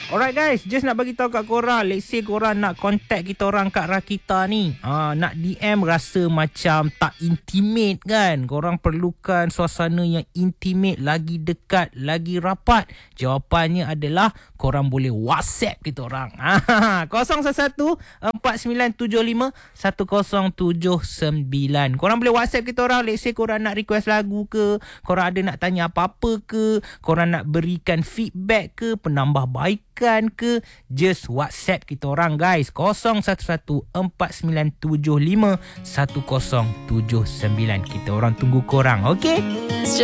Alright guys, just nak bagi tahu kat korang, let's say korang nak contact kita orang kat Rakita ni, nak DM rasa macam tak intimate kan, korang perlukan suasana yang intimate, lagi dekat, lagi rapat. Jawapannya adalah korang boleh WhatsApp kita orang. 011-4975-1079. Korang boleh WhatsApp kita orang, let's say korang nak request lagu ke, korang ada nak tanya apa-apa ke, korang nak berikan feedback ke, penambahbaikan ke, just WhatsApp kita orang guys. 011-4975-1079. Kita orang tunggu korang, okay?